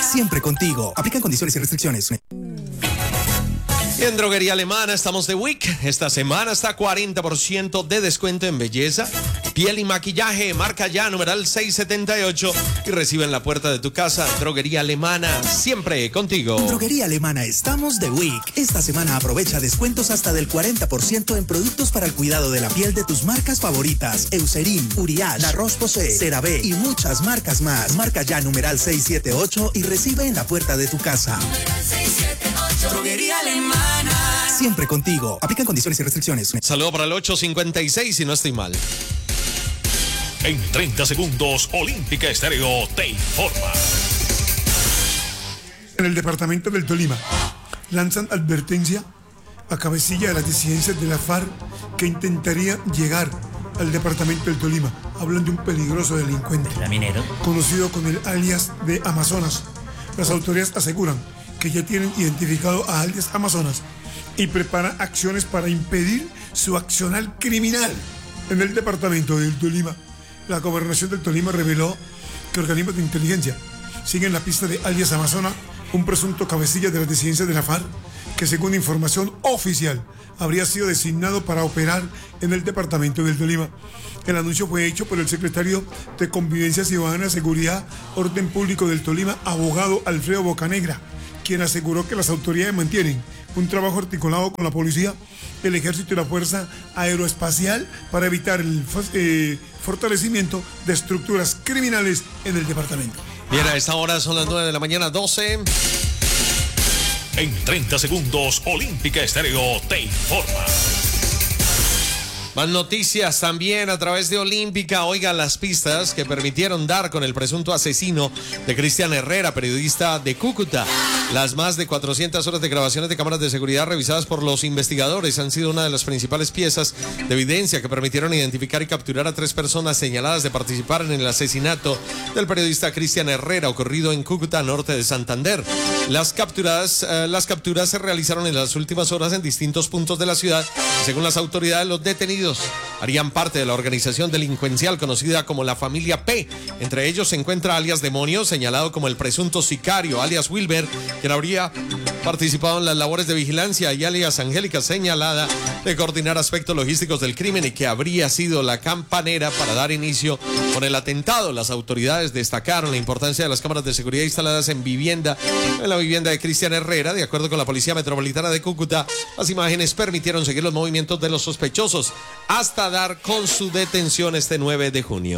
siempre contigo. Aplican condiciones y restricciones. Y en Droguería Alemana estamos de week. Esta semana está 40% de descuento en belleza, piel y maquillaje. Marca ya numeral 678 y recibe en la puerta de tu casa. Droguería Alemana, siempre contigo. En Droguería Alemana estamos de week. Esta semana aprovecha descuentos hasta del 40% en productos para el cuidado de la piel de tus marcas favoritas. Eucerin, Uriage, La Roche-Posay, CeraVe y muchas marcas más. Marca ya numeral 678 y recibe en la puerta de tu casa. Numeral 678. Droguería Alemana. Siempre contigo. Aplican condiciones y restricciones. Saludo para el 856 si no estoy mal. En 30 segundos, Olímpica Estéreo te informa. En el departamento del Tolima lanzan advertencia a cabecilla de las disidencias de la FARC que intentaría llegar al departamento del Tolima. Hablan de un peligroso delincuente conocido con el alias de Amazonas. Las autoridades aseguran que ya tienen identificado a alias Amazonas y preparan acciones para impedir su accionar criminal en el departamento del Tolima. La gobernación del Tolima reveló que organismos de inteligencia siguen la pista de alias Amazonas, un presunto cabecilla de las disidencias de la FARC que, según información oficial, habría sido designado para operar en el departamento del Tolima. El anuncio fue hecho por el secretario de Convivencia Ciudadana, Seguridad, Orden Público del Tolima, abogado Alfredo Bocanegra, quien aseguró que las autoridades mantienen un trabajo articulado con la policía, el ejército y la fuerza aeroespacial para evitar el fortalecimiento de estructuras criminales en el departamento. Bien, a esta hora son las 9 de la mañana, 12. En 30 segundos, Olímpica Estéreo te informa. Más noticias también a través de Olímpica. Oigan las pistas que permitieron dar con el presunto asesino de Cristian Herrera, periodista de Cúcuta. Las más de 400 horas de grabaciones de cámaras de seguridad revisadas por los investigadores han sido una de las principales piezas de evidencia que permitieron identificar y capturar a 3 personas señaladas de participar en el asesinato del periodista Cristian Herrera, ocurrido en Cúcuta, norte de Santander. Las capturas se realizaron en las últimas horas en distintos puntos de la ciudad. Según las autoridades, los detenidos harían parte de la organización delincuencial conocida como la Familia P. Entre ellos se encuentra alias Demonio, señalado como el presunto sicario, alias Wilber, quien habría participado en las labores de vigilancia, y alias Angélica, señalada de coordinar aspectos logísticos del crimen y que habría sido la campanera para dar inicio con el atentado. Las autoridades destacaron la importancia de las cámaras de seguridad instaladas en la vivienda de Cristian Herrera. De acuerdo con la Policía Metropolitana de Cúcuta, las imágenes permitieron seguir los movimientos de los sospechosos hasta dar con su detención este 9 de junio.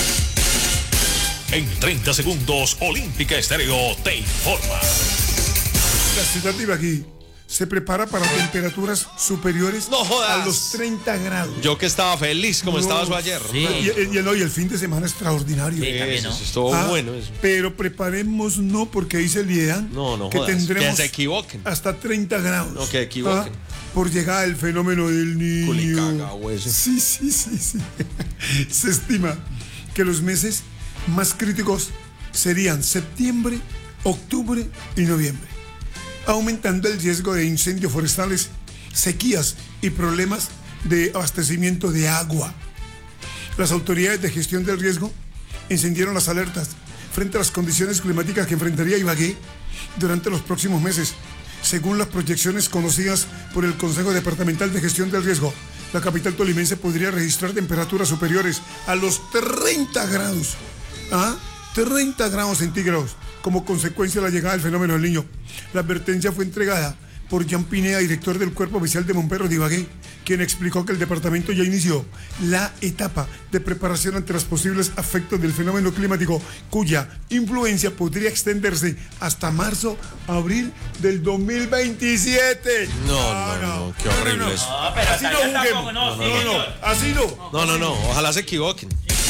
En 30 segundos, Olímpica Estéreo te informa. La ciudad de Ibagué se prepara para temperaturas superiores a los 30 grados. Yo que estaba feliz como estaba su ayer. Sí. Y el fin de semana extraordinario. Sí, también, ¿no? Eso estuvo bueno. Eso. Pero preparémonos, no, porque dice el IEDAN que tendremos que se equivoquen. Hasta 30 grados. No, que equivoquen. Por llegar al fenómeno del Niño. Culicaga, sí. Se estima que los meses más críticos serían septiembre, octubre y noviembre, aumentando el riesgo de incendios forestales, sequías y problemas de abastecimiento de agua. Las autoridades de gestión del riesgo encendieron las alertas frente a las condiciones climáticas que enfrentaría Ibagué durante los próximos meses. Según las proyecciones conocidas por el Consejo Departamental de Gestión del Riesgo, la capital tolimense podría registrar temperaturas superiores a los 30 grados. 30 grados centígrados como consecuencia de la llegada del fenómeno del Niño. La advertencia fue entregada por Jan Pineda, director del Cuerpo Oficial de Bomberos de Ibagué, quien explicó que el departamento ya inició la etapa de preparación ante los posibles efectos del fenómeno climático, cuya influencia podría extenderse hasta marzo, abril del 2027. No, qué horrible eso. No, pero así no juguemos. Así no. No, ojalá se equivoquen.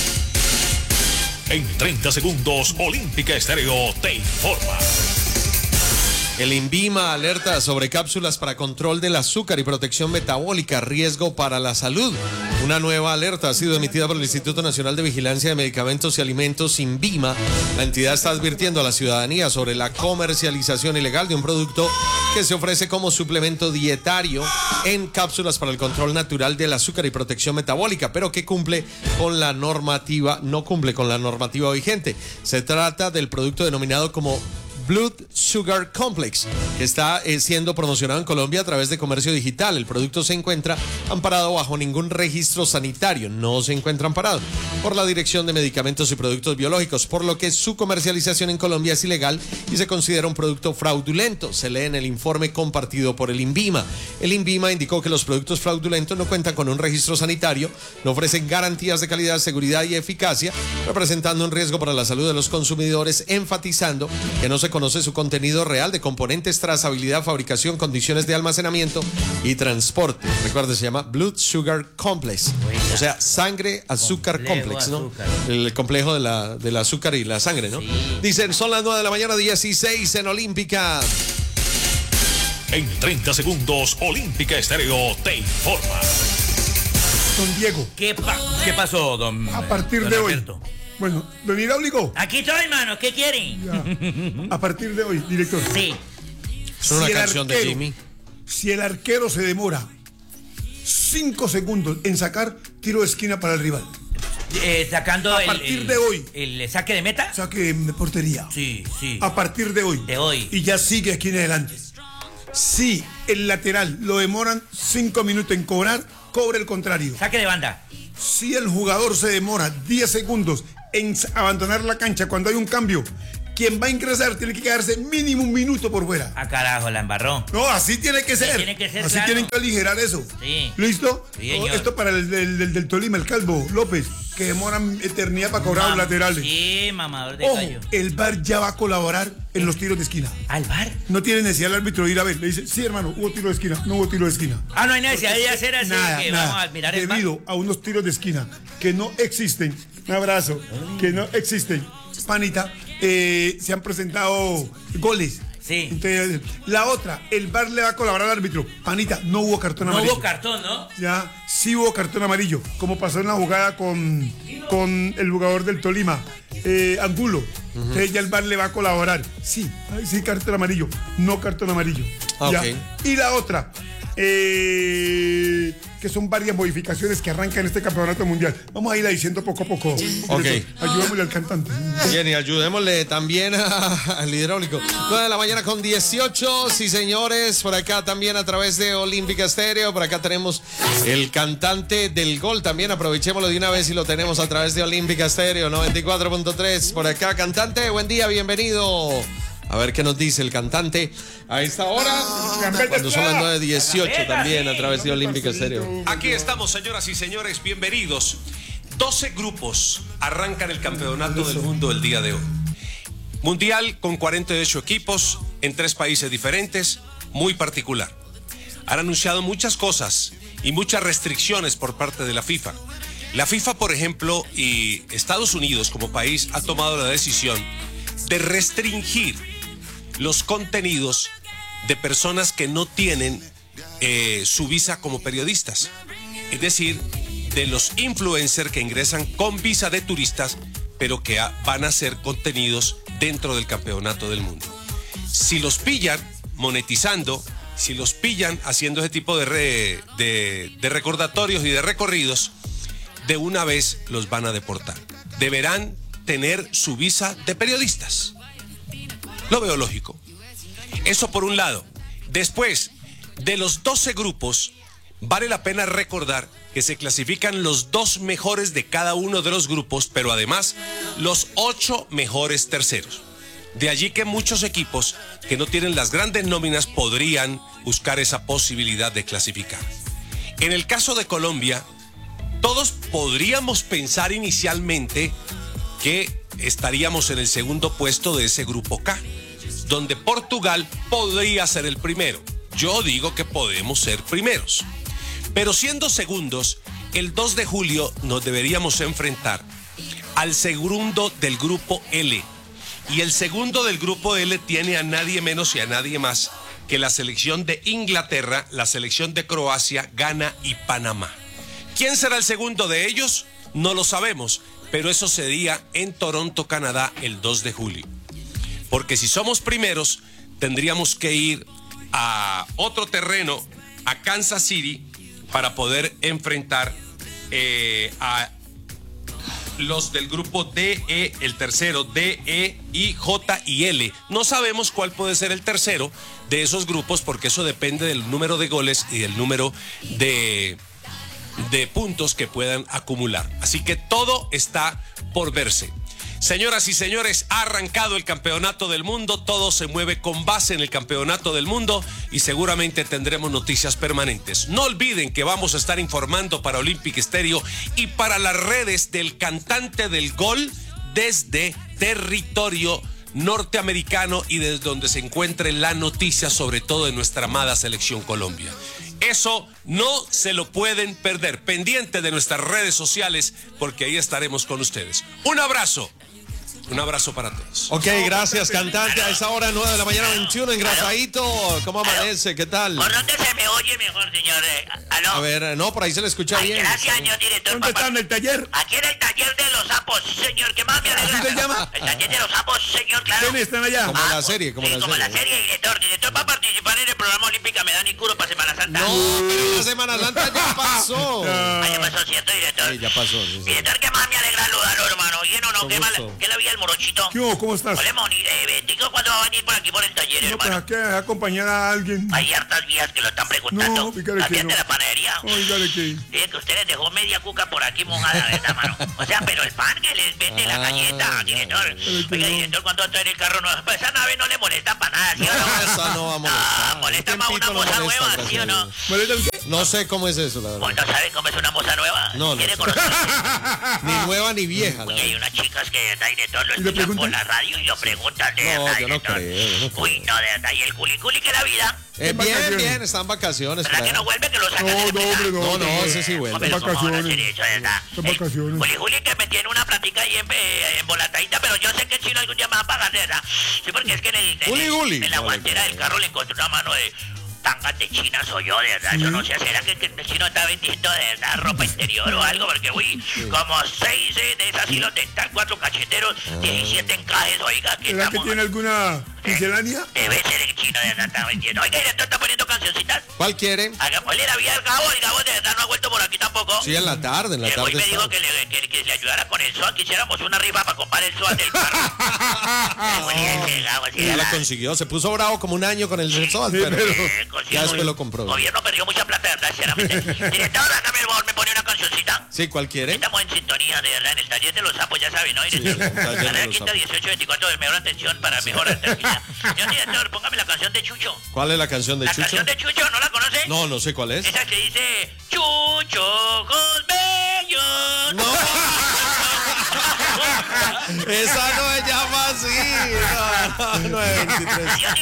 En 30 segundos, Olímpica Estéreo te informa. El INVIMA alerta sobre cápsulas para control del azúcar y protección metabólica, riesgo para la salud. Una nueva alerta ha sido emitida por el Instituto Nacional de Vigilancia de Medicamentos y Alimentos, INVIMA. La entidad está advirtiendo a la ciudadanía sobre la comercialización ilegal de un producto que se ofrece como suplemento dietario en cápsulas para el control natural del azúcar y protección metabólica, pero que no cumple con la normativa vigente. Se trata del producto denominado como Blood Sugar Complex, que está siendo promocionado en Colombia a través de comercio digital. El producto se encuentra amparado bajo ningún registro sanitario, no se encuentra amparado por la Dirección de Medicamentos y Productos Biológicos, por lo que su comercialización en Colombia es ilegal y se considera un producto fraudulento. Se lee en el informe compartido por el INVIMA. El INVIMA indicó que los productos fraudulentos no cuentan con un registro sanitario, no ofrecen garantías de calidad, seguridad y eficacia, representando un riesgo para la salud de los consumidores, enfatizando que no se conoce su contenido real de componentes, trazabilidad, fabricación, condiciones de almacenamiento y transporte. Recuerde, se llama Blood Sugar Complex, o sea, sangre azúcar complex, ¿no? El complejo del azúcar y la sangre, ¿no? Sí. Dicen, son las 9 de la mañana, 16 en Olímpica. En 30 segundos, Olímpica Estéreo te informa. Don Diego. ¿Qué pasó, don A partir don de Alberto? hoy. Bueno, don Hidráulico. Aquí estoy, hermano. ¿Qué quieren? Ya. A partir de hoy, director. Sí. Es una canción de Jimmy. Si el arquero se demora 5 segundos en sacar, tiro de esquina para el rival. Sacando a partir de hoy. ¿El saque de meta? Saque de portería. Sí. A partir de hoy. De hoy. Y ya sigue aquí en adelante. Si el lateral lo demoran 5 minutos en cobrar, cobre el contrario. Saque de banda. Si el jugador se demora 10 segundos en abandonar la cancha cuando hay un cambio, quien va a ingresar tiene que quedarse mínimo un minuto por fuera. Ah, carajo, la embarró. No, así tiene que ser. Tiene que ser, así claro. Tienen que aligerar eso. Sí. ¿Listo? Sí, señor. Esto para el del Tolima, el Calvo López, que demoran eternidad para cobrar los laterales. Sí, mamador de Ojo, gallo. el VAR ya va a colaborar en los tiros de esquina. ¿Al VAR? No tiene necesidad el árbitro de ir a ver. Le dice, sí, hermano, hubo tiro de esquina, no hubo tiro de esquina. Ah, no hay necesidad de hacer así. Nada, que nada. vamos a mirar el VAR. Debido a unos tiros de esquina que no existen. Un abrazo. Que no existen. Panita, se han presentado goles. Sí. Entonces, la otra, el VAR le va a colaborar al árbitro. Panita, no hubo cartón amarillo. No hubo cartón, ¿no? Ya, sí hubo cartón amarillo, como pasó en la jugada con el jugador del Tolima, Angulo. Entonces ya el VAR le va a colaborar. Sí, sí, cartón amarillo, no cartón amarillo. Ya. Okay. Y la otra, que son varias modificaciones que arrancan este campeonato mundial. Vamos a irla diciendo poco a poco. Ok. Ayudémosle al cantante. Bien, y ayudémosle también al hidráulico. 9 de la mañana con 18, sí señores, por acá también a través de Olímpica Estéreo, por acá tenemos el cantante del gol también, aprovechémoslo de una vez y lo tenemos a través de Olímpica Estéreo 94.3, por acá, cantante, buen día, bienvenido. A ver qué nos dice el cantante a esta hora, cuando son las 9:18 también a través de Olímpica Estéreo. Aquí estamos, señoras y señores, bienvenidos. 12 grupos arrancan el campeonato del mundo el día de hoy. Mundial con 48 equipos en 3 países diferentes, muy particular. Han anunciado muchas cosas y muchas restricciones por parte de la FIFA. La FIFA, por ejemplo, y Estados Unidos como país ha tomado la decisión de restringir los contenidos de personas que no tienen su visa como periodistas. Es decir, de los influencers que ingresan con visa de turistas, pero que van a hacer contenidos dentro del campeonato del mundo. Si los pillan monetizando, si los pillan haciendo ese tipo de recordatorios y de recorridos, de una vez los van a deportar. Deberán tener su visa de periodistas. Lo veo lógico. Eso por un lado. Después, de los 12 grupos, vale la pena recordar que se clasifican los 2 mejores de cada uno de los grupos, pero además los 8 mejores terceros. De allí que muchos equipos que no tienen las grandes nóminas podrían buscar esa posibilidad de clasificar. En el caso de Colombia, todos podríamos pensar inicialmente que estaríamos en el segundo puesto de ese grupo K, donde Portugal podría ser el primero. Yo digo que podemos ser primeros. Pero siendo segundos, el 2 de julio nos deberíamos enfrentar al segundo del grupo L. Y el segundo del grupo L tiene a nadie menos y a nadie más que la selección de Inglaterra, la selección de Croacia, Ghana y Panamá. ¿Quién será el segundo de ellos? No lo sabemos, pero eso sería en Toronto, Canadá, el 2 de julio. Porque si somos primeros, tendríamos que ir a otro terreno, a Kansas City, para poder enfrentar los del grupo D, E, el tercero, D, E, I, J y L. No sabemos cuál puede ser el tercero de esos grupos porque eso depende del número de goles y del número de puntos que puedan acumular. Así que todo está por verse. Señoras y señores, ha arrancado el campeonato del mundo, todo se mueve con base en el campeonato del mundo y seguramente tendremos noticias permanentes. No olviden que vamos a estar informando para Olympic Stereo y para las redes del cantante del gol desde territorio norteamericano y desde donde se encuentre la noticia, sobre todo de nuestra amada selección Colombia. Eso no se lo pueden perder. Pendiente de nuestras redes sociales porque ahí estaremos con ustedes. Un abrazo. Un abrazo para todos. Ok, gracias, cantante. A esa hora, 9 de la mañana, 21, engrasadito. ¿Cómo amanece? ¿Qué tal? ¿Por dónde se me oye mejor, señor? ¿Aló? A ver, no, por ahí se le escucha Ay, bien. gracias, señor director. ¿Dónde está en el taller? Aquí en el taller de los sapos, señor. ¿Qué más me alegra? ¿Así se llama? El taller de los sapos, señor, claro. ¿Quiénes están allá? Como la serie, como Sí, la como serie. la serie, director. Director va a participar en el programa Olímpica Me da ni culo para Semana Santa. No, pero la Semana Santa ya pasó. Ah, ya pasó, ¿cierto, director? Sí, ya pasó. Sí, sí. Director, ¿qué más me alegra saludarlo, hermano? ¿Bien o no? Con ¿Qué gusto. la vida del morochito? ¿Qué hubo? ¿Cómo estás? Hola, Moni, digo, ¿cuándo va a venir por aquí por el taller, No, pues hermano? aquí a acompañar a alguien. Hay hartas vías que lo están preguntando. No, fíjate que ¿También no. de la panadería? Óigale que... Dije que usted les dejó media cuca por aquí mojada, ¿verdad, mano? O sea, pero el pan que les vende la galleta, director. Oiga, director, ¿cuándo va a traer el carro nuevo? Pues esa nave no le molesta para nada, ¿sí o no? Esa no va a molestar. Ah, molesta más una Tiempito no moza molesta, nueva, ¿sí o no? gracias ¿Molesta el qué? No sé cómo es eso, la ¿Vos verdad. no sabes cómo es una moza nueva? No, no ¿Quiere sé. conocer? Ni nueva ni vieja, la Uy, hay verdad. unas chicas que de verdad, director, lo ¿Y le escuchan por preguntan? la radio y lo preguntan de No, verdad, yo no director. creo, yo no creo. Uy, no, de verdad, y el culi que la vida. Bien, vacaciones. bien, están en vacaciones. ¿Verdad que no claro. vuelve que lo sacan No, de la no, hombre, no. No, no, ese sí vuelve. Hombre, Son ¿cómo van a hacer vacaciones. eso, de verdad? Son vacaciones. Juli que me tiene una plática ahí embolatadita, pero yo sé que el chino algún día me va a pagar, de verdad. Sí, porque es que en la guantera del carro le encontré una mano de tangas de China, soy yo, de verdad. Yo no sé, ¿será que el chino está vendiendo de verdad ropa interior o algo? Porque, uy, como 6 de esas hilos dental, 4 cacheteros, 17 encajes, oiga, que ¿Será que estamos... tiene alguna miscelánea? Debe ser el chino, de verdad, está vendiendo. Oiga, director, ¿está poniendo cancioncitas? ¿Cuál quiere? Hagámosle la vida al Gabo, el Gabo de verdad no ha vuelto por aquí tampoco. Sí, en la tarde, Hoy me está. dijo que le ayudara con el SOAT, que hiciéramos una rifa para comprar el SOAT del carro. Ya lo consiguió, se puso bravo como un año con el SOAT, pero ya después lo compró. El gobierno perdió mucha plata, de verdad, sinceramente. Director, hágame el favor, me pone una cancioncita. Sí, ¿cuál quiere? Estamos en sintonía, de verdad, en el taller de los sapos, ya saben, ¿no? taller de Carrera los quinta, sapos. 1824, de mejor atención para mejor atención. Señor director, póngame la canción de Chucho. ¿Cuál es la canción de La Chucho? canción de Chucho, ¿no la conoce? No, no sé cuál es. Esa que dice, Chucho, ojos bellos. No. Esa no se llama así. No, 923. Yo